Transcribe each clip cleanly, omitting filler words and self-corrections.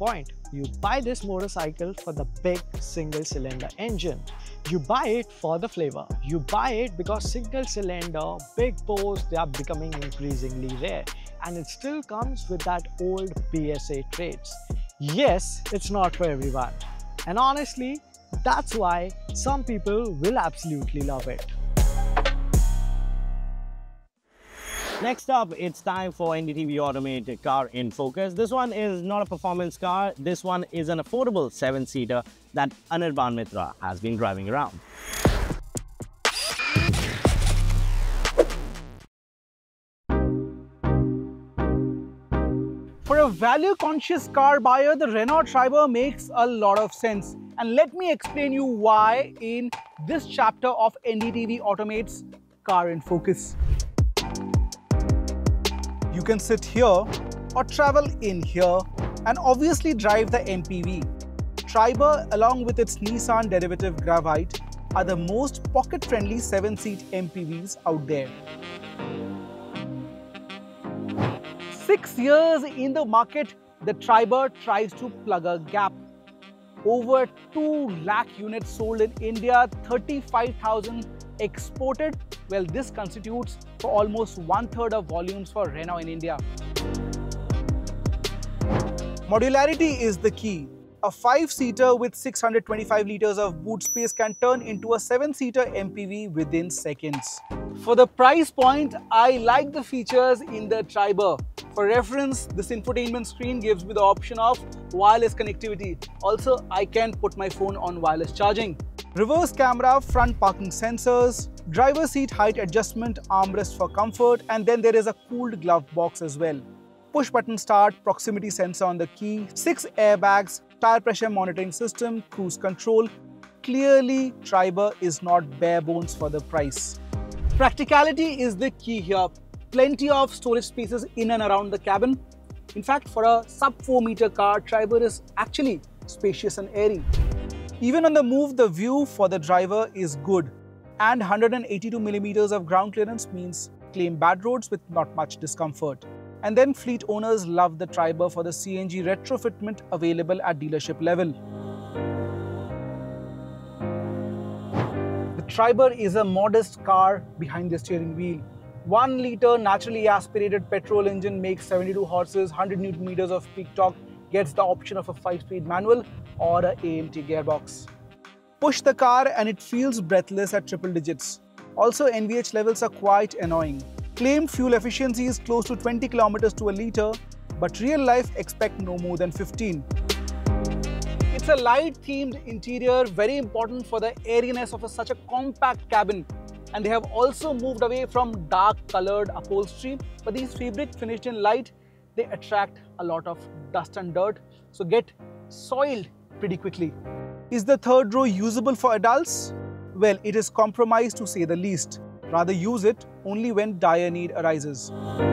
point. You buy this motorcycle for the big single cylinder engine. You buy it for the flavor. You buy it because single cylinder, big bores, they are becoming increasingly rare. And it still comes with that old PSA traits. Yes, it's not for everyone. And honestly, that's why some people will absolutely love it. Next up, it's time for NDTV Automate Car in Focus. This one is not a performance car. This one is an affordable 7-seater that Anirban Mitra has been driving around. For a value-conscious car buyer, the Renault Triber makes a lot of sense. And let me explain you why in this chapter of NDTV Automate's Car in Focus. You can sit here or travel in here and obviously drive the MPV. Triber, along with its Nissan derivative Gravite, are the most pocket-friendly 7-seat MPVs out there. 6 years in the market, the Triber tries to plug a gap. Over 2 lakh units sold in India, 35,000 exported. Well, this constitutes for almost 1/3 of volumes for Renault in India. Modularity is the key. A 5-seater with 625 liters of boot space can turn into a 7-seater MPV within seconds. For the price point, I like the features in the Triber. For reference, this infotainment screen gives me the option of wireless connectivity. Also, I can put my phone on wireless charging. Reverse camera, front parking sensors, driver seat height adjustment, armrest for comfort, and then there is a cooled glove box as well. Push button start, proximity sensor on the key, 6 airbags, tire pressure monitoring system, cruise control. Clearly, Triber is not bare bones for the price. Practicality is the key here. Plenty of storage spaces in and around the cabin. In fact, for a sub 4-meter car, Triber is actually spacious and airy. Even on the move, the view for the driver is good. And 182 millimeters of ground clearance means claim bad roads with not much discomfort. And then fleet owners love the Triber for the CNG retrofitment available at dealership level. The Triber is a modest car behind the steering wheel. 1-liter naturally aspirated petrol engine makes 72 horses, 100 Newton meters of peak torque, gets the option of a 5-speed manual or an AMT gearbox. Push the car and it feels breathless at triple digits. Also, NVH levels are quite annoying. Claimed fuel efficiency is close to 20 kilometers to a liter, but real life expect no more than 15. It's a light-themed interior, very important for the airiness of such a compact cabin. And they have also moved away from dark-colored upholstery, but these fabric finished in light, they attract a lot of dust and dirt, so get soiled pretty quickly. Is the third row usable for adults? Well, it is compromised to say the least. Rather use it only when dire need arises.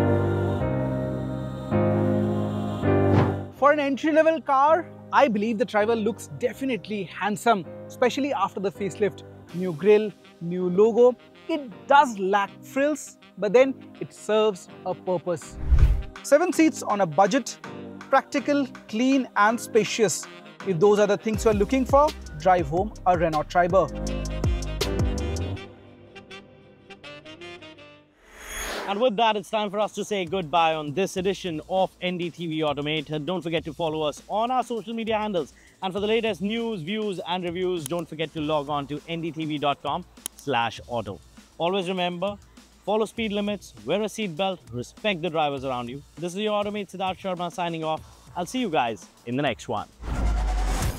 For an entry-level car, I believe the Triber looks definitely handsome, especially after the facelift. New grille, new logo. It does lack frills, but then it serves a purpose. 7 seats on a budget, practical, clean and spacious. If those are the things you are looking for, drive home a Renault Triber. And with that, it's time for us to say goodbye on this edition of NDTV Automate. Don't forget to follow us on our social media handles. And for the latest news, views and reviews, don't forget to log on to ndtv.com/auto. Always remember, follow speed limits, wear a seatbelt, respect the drivers around you. This is your Automate Siddharth Sharma signing off. I'll see you guys in the next one.